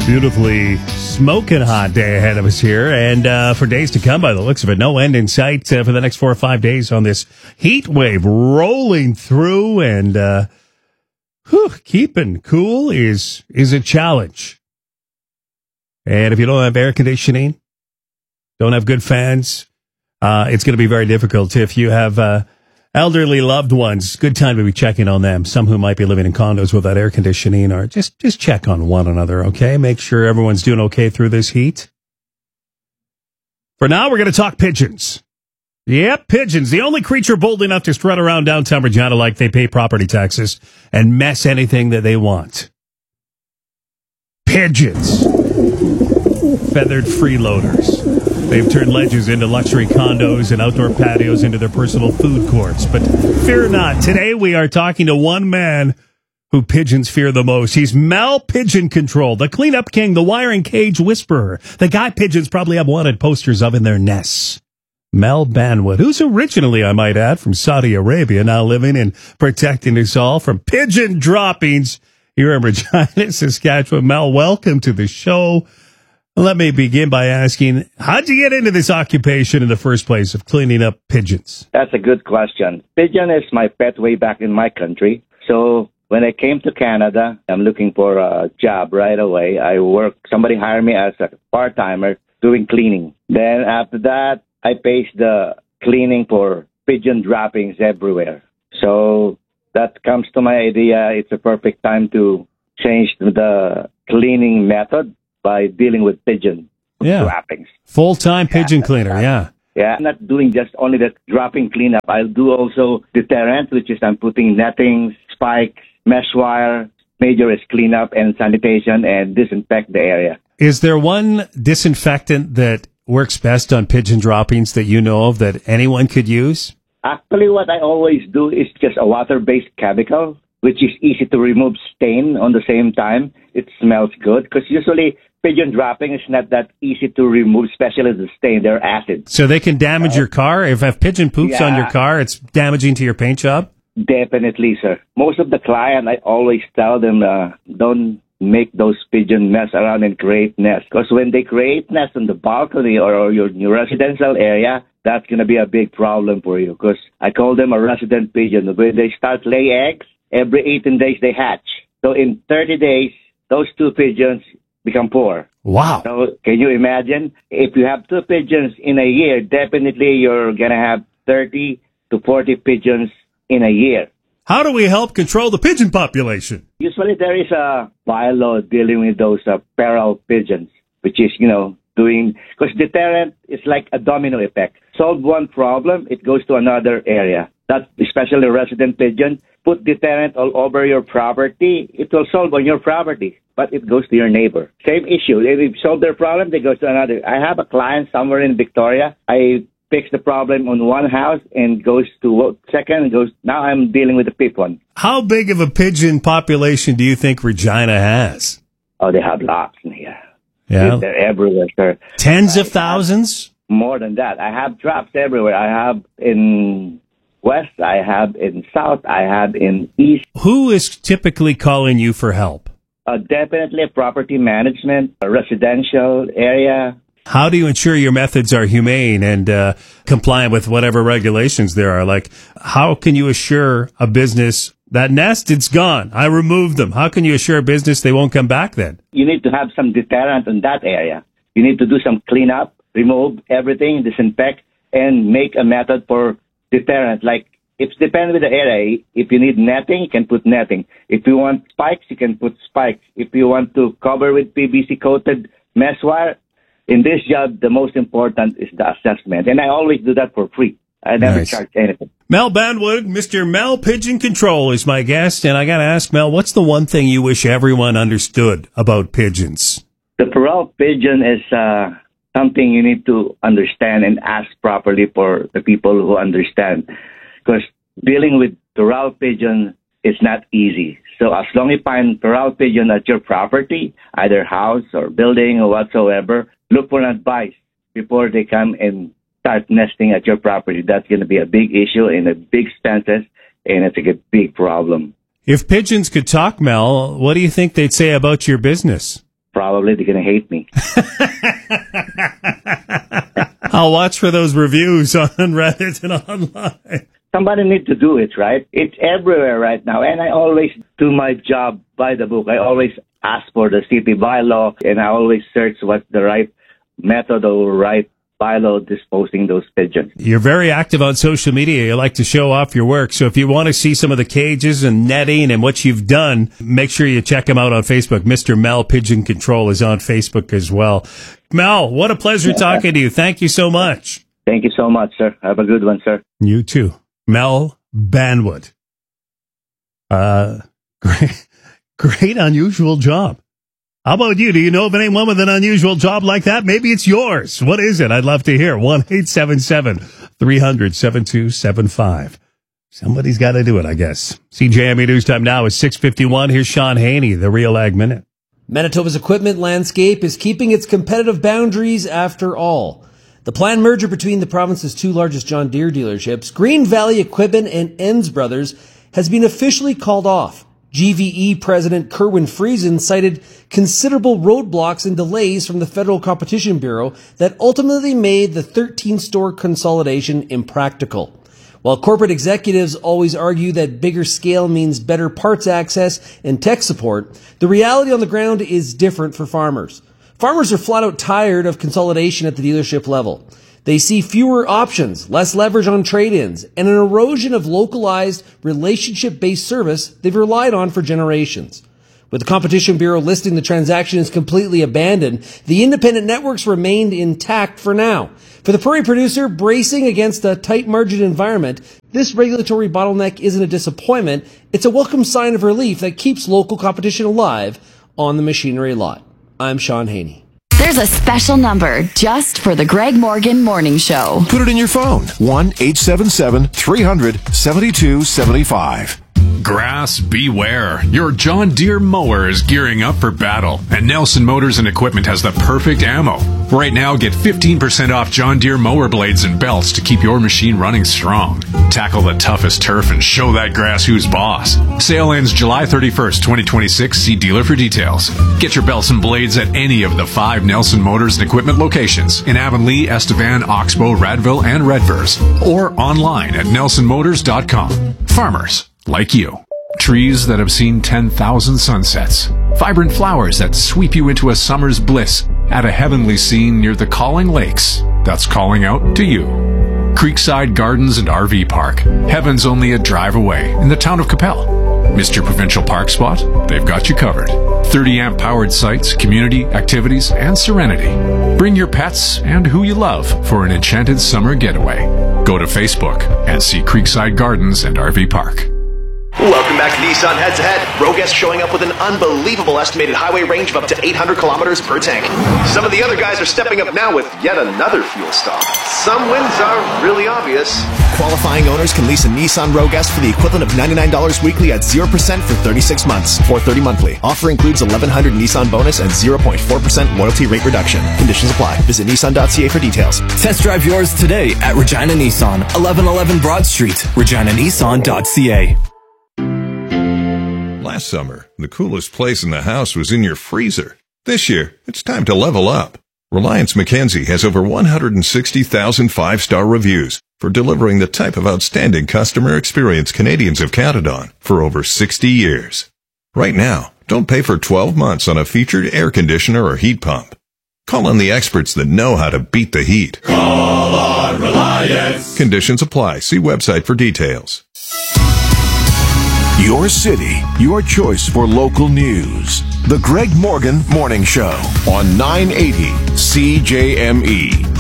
Beautifully smoking hot day ahead of us here, and for days to come, by the looks of it, no end in sight for the next 4 or 5 days on this heat wave rolling through, and keeping cool is a challenge. And if you don't have air conditioning, don't have good fans, it's going to be very difficult. If you have elderly loved ones, good time to be checking on them. Some who might be living in condos without air conditioning, or just check on one another, okay? Make sure everyone's doing okay through this heat. For now, we're going to talk pigeons. Yep, pigeons. The only creature bold enough to strut around downtown Regina like they pay property taxes and mess anything that they want. Pigeons. Feathered freeloaders. They've turned ledges into luxury condos and outdoor patios into their personal food courts. But fear not. Today we are talking to one man who pigeons fear the most. He's Mel Pigeon Control, the cleanup king, the wire and cage whisperer, the guy pigeons probably have wanted posters of in their nests. Mel Banwood, who's originally, I might add, from Saudi Arabia, now living and protecting us all from pigeon droppings here in Regina, Saskatchewan. Mel, welcome to the show. Let me begin by asking, how'd you get into this occupation in the first place of cleaning up pigeons? That's a good question. Pigeon is my pet way back in my country. So when I came to Canada, I'm looking for a job right away. Somebody hired me as a part-timer doing cleaning. Then after that, I paced the cleaning for pigeon droppings everywhere. So that comes to my idea. It's a perfect time to change the cleaning method by dealing with pigeon droppings. Full-time pigeon cleaner, yeah. Yeah, I'm not doing just only the dropping cleanup. I'll do also deterrent, which is I'm putting nettings, spikes, mesh wire. Major is cleanup and sanitation and disinfect the area. Is there one disinfectant that works best on pigeon droppings that you know of that anyone could use? Actually, what I always do is just a water-based chemical, which is easy to remove stain on the same time. It smells good because usually pigeon dropping is not that easy to remove, especially the stain. They're acid. So they can damage your car? If pigeon poops on your car, it's damaging to your paint job? Definitely, sir. Most of the client, I always tell them, don't make those pigeon mess around and create nests. Because when they create nests on the balcony or your residential area, that's going to be a big problem for you. Because I call them a resident pigeon. When they start lay eggs, every 18 days they hatch. So in 30 days, those two pigeons become poor. Wow. So can you imagine? If you have two pigeons in a year, definitely you're going to have 30 to 40 pigeons in a year. How do we help control the pigeon population? Usually there is a bylaw dealing with those feral pigeons, which is, because deterrent is like a domino effect. Solve one problem, it goes to another area. That's especially resident pigeon. Put deterrent all over your property, it will solve on your property, but it goes to your neighbor. Same issue. If you solve their problem, they go to another. I have a client somewhere in Victoria. I fix the problem on one house and goes to second. Now I'm dealing with the fifth one. How big of a pigeon population do you think Regina has? Oh, they have lots in here. Yeah. They're everywhere, sir. Tens of thousands? More than that. I have traps everywhere. I have in west, I have in south, I have in east. Who is typically calling you for help? Definitely property management, a residential area. How do you ensure your methods are humane and compliant with whatever regulations there are? Like, how can you assure a business that nest, it's gone, I removed them? How can you assure a business they won't come back then? You need to have some deterrent in that area. You need to do some cleanup, remove everything, disinfect, and make a method for deterrent. Like, it depends with the area. If you need netting, you can put netting. If you want spikes, you can put spikes. If you want to cover with PVC-coated mesh wire, in this job, the most important is the assessment. And I always do that for free. I never charge anything. Mel Banwood, Mr. Mel Pigeon Control is my guest. And I got to ask, Mel, what's the one thing you wish everyone understood about pigeons? The feral pigeon is something you need to understand and ask properly for the people who understand. Because dealing with feral pigeon is not easy. So as long as you find feral pigeon at your property, either house or building or whatsoever, look for advice before they come and start nesting at your property. That's going to be a big issue and a big expenses, and it's a big problem. If pigeons could talk, Mel, what do you think they'd say about your business? probably they're going to hate me. I'll watch for those reviews on Reddit and online. Somebody need to do it, right? It's everywhere right now, and I always do my job by the book. I always ask for the city bylaw, and I always search what's the right method or right bylaw disposing those pigeons. You're very active on social media. You like to show off your work. So if you want to see some of the cages and netting and what you've done, make sure you check him out on Facebook. Mr. Mel Pigeon Control is on Facebook as well. Mel, what a pleasure talking to you. Thank you so much. Thank you so much, sir. Have a good one, sir. You too. Mel Banwood. Great unusual job. How about you? Do you know of anyone with an unusual job like that? Maybe it's yours. What is it? I'd love to hear. 1-877-300-7275. Somebody's got to do it, I guess. CJME News Time now is 6:51. Here's Sean Haney, the Real Ag Minute. Manitoba's equipment landscape is keeping its competitive boundaries after all. The planned merger between the province's two largest John Deere dealerships, Green Valley Equipment and Enns Brothers, has been officially called off. GVE President Kerwin Friesen cited considerable roadblocks and delays from the Federal Competition Bureau that ultimately made the 13-store consolidation impractical. While corporate executives always argue that bigger scale means better parts access and tech support, the reality on the ground is different for farmers. Farmers are flat out tired of consolidation at the dealership level. They see fewer options, less leverage on trade-ins, and an erosion of localized, relationship-based service they've relied on for generations. With the Competition Bureau listing the transaction as completely abandoned, the independent networks remained intact for now. For the prairie producer bracing against a tight-margin environment, this regulatory bottleneck isn't a disappointment, it's a welcome sign of relief that keeps local competition alive on the machinery lot. I'm Sean Haney. There's a special number just for the Greg Morgan Morning Show. Put it in your phone. 1-877-300-7275. Grass, beware. Your John Deere mower is gearing up for battle, and Nelson Motors and Equipment has the perfect ammo. Right now, get 15% off John Deere mower blades and belts to keep your machine running strong. Tackle the toughest turf and show that grass who's boss. Sale ends July 31st, 2026. See dealer for details. Get your belts and blades at any of the 5 Nelson Motors and Equipment locations in Avonlea, Estevan, Oxbow, Radville, and Redvers, or online at nelsonmotors.com. Farmers like you. Trees that have seen 10,000 sunsets. Vibrant flowers that sweep you into a summer's bliss at a heavenly scene near the Calling Lakes that's calling out to you. Creekside Gardens and RV Park. Heaven's only a drive away in the town of Capel. Missed your provincial park spot? They've got you covered. 30-amp powered sites, community, activities, and serenity. Bring your pets and who you love for an enchanted summer getaway. Go to Facebook and see Creekside Gardens and RV Park. Welcome back to Nissan Head to Head. Roguest showing up with an unbelievable estimated highway range of up to 800 kilometers per tank. Some of the other guys are stepping up now with yet another fuel stop. Some wins are really obvious. Qualifying owners can lease a Nissan Rogue-S for the equivalent of $99 weekly at 0% for 36 months, or 30 monthly. Offer includes $1,100 Nissan bonus and 0.4% loyalty rate reduction. Conditions apply. Visit Nissan.ca for details. Test drive yours today at Regina Nissan, 1111 Broad Street, reginanissan.ca. Last summer, the coolest place in the house was in your freezer. This year, it's time to level up. Reliance Mackenzie has over 160,000 5-star reviews for delivering the type of outstanding customer experience Canadians have counted on for over 60 years. Right now, don't pay for 12 months on a featured air conditioner or heat pump. Call on the experts that know how to beat the heat. Call on Reliance. Conditions apply. See website for details. Your city, your choice for local news. The Greg Morgan Morning Show on 980 CJME.